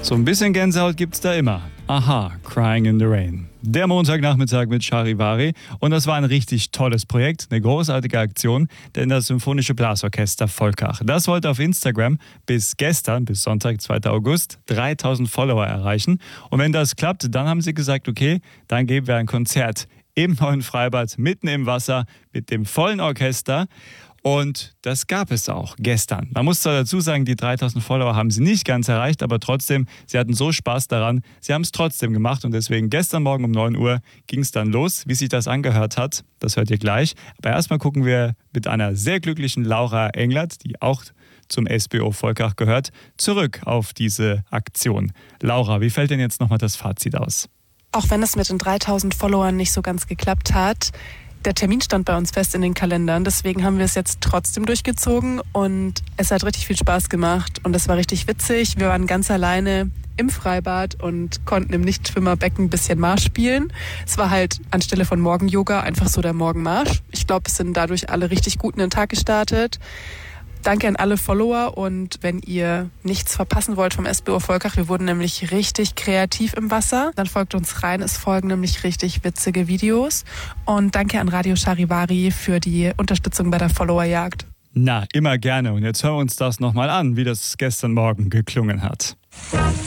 So ein bisschen Gänsehaut gibt's da immer. Aha, Crying in the Rain. Der Montagnachmittag mit Charivari. Und das war ein richtig tolles Projekt, eine großartige Aktion, denn das Symphonische Blasorchester Volkach. Das wollte auf Instagram bis gestern, bis Sonntag, 2. August, 3000 Follower erreichen. Und wenn das klappt, dann haben sie gesagt, okay, dann geben wir ein Konzert im neuen Freibad, mitten im Wasser, mit dem vollen Orchester. Und das gab es auch gestern. Man muss zwar dazu sagen, die 3000 Follower haben sie nicht ganz erreicht, aber trotzdem, sie hatten so Spaß daran. Sie haben es trotzdem gemacht und deswegen gestern Morgen um 9 Uhr ging es dann los. Wie sich das angehört hat, das hört ihr gleich. Aber erstmal gucken wir mit einer sehr glücklichen Laura Englert, die auch zum SBO Volkach gehört, zurück auf diese Aktion. Laura, wie fällt denn jetzt nochmal das Fazit aus? Auch wenn es mit den 3000 Followern nicht so ganz geklappt hat, der Termin stand bei uns fest in den Kalendern, deswegen haben wir es jetzt trotzdem durchgezogen und es hat richtig viel Spaß gemacht und es war richtig witzig. Wir waren ganz alleine im Freibad und konnten im Nichtschwimmerbecken ein bisschen Marsch spielen. Es war halt anstelle von Morgen-Yoga einfach so der Morgenmarsch. Ich glaube, es sind dadurch alle richtig gut in den Tag gestartet. Danke an alle Follower und wenn ihr nichts verpassen wollt vom SBO Volkach, wir wurden nämlich richtig kreativ im Wasser, dann folgt uns rein, es folgen nämlich richtig witzige Videos und danke an Radio Charivari für die Unterstützung bei der Followerjagd. Na, immer gerne und jetzt hören wir uns das nochmal an, wie das gestern Morgen geklungen hat.